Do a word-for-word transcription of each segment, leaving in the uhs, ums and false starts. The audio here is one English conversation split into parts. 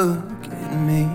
look at me.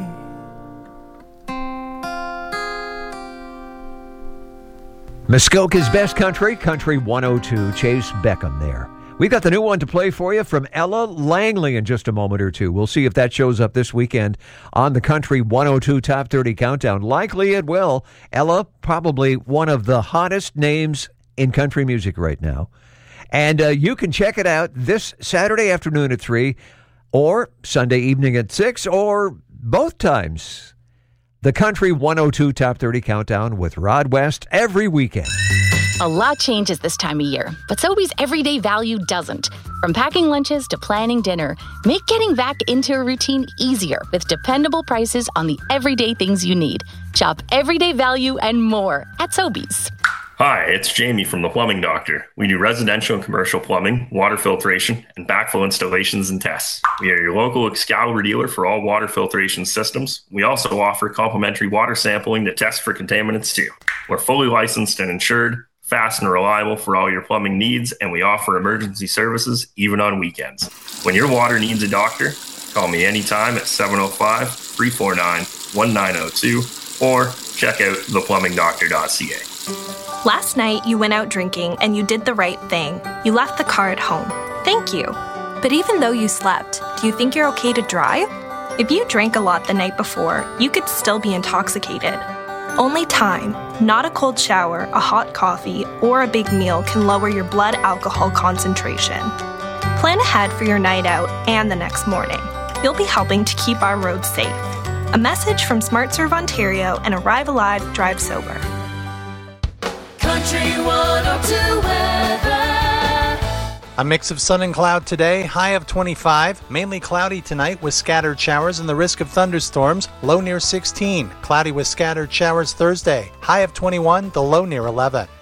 Muskoka's Best Country, Country one oh two, Chase Beckham there. We've got the new one to play for you from Ella Langley in just a moment or two. We'll see if that shows up this weekend on the Country one oh two Top thirty Countdown. Likely it will. Ella, probably one of the hottest names in country music right now. And uh, you can check it out this Saturday afternoon at three or Sunday evening at six or both times. The Country one oh two Top thirty Countdown with Rod West every weekend. A lot changes this time of year, but Sobeys everyday value doesn't. From packing lunches to planning dinner, make getting back into a routine easier with dependable prices on the everyday things you need. Shop everyday value and more at Sobeys. Hi, it's Jamie from The Plumbing Doctor. We do residential and commercial plumbing, water filtration, and backflow installations and tests. We are your local Excalibur dealer for all water filtration systems. We also offer complimentary water sampling to test for contaminants too. We're fully licensed and insured, fast and reliable for all your plumbing needs, and we offer emergency services even on weekends. When your water needs a doctor, call me anytime at seven oh five, three four nine, one nine oh two or check out the plumbing doctor dot c a. Last night, you went out drinking and you did the right thing. You left the car at home. Thank you. But even though you slept, do you think you're okay to drive? If you drank a lot the night before, you could still be intoxicated. Only time, not a cold shower, a hot coffee, or a big meal can lower your blood alcohol concentration. Plan ahead for your night out and the next morning. You'll be helping to keep our roads safe. A message from SmartServe Ontario and Arrive Alive, Drive Sober. Country one oh two weather. A mix of sun and cloud today, high of twenty-five. Mainly cloudy tonight with scattered showers and the risk of thunderstorms, low near sixteen. Cloudy with scattered showers Thursday, high of twenty-one, the low near eleven.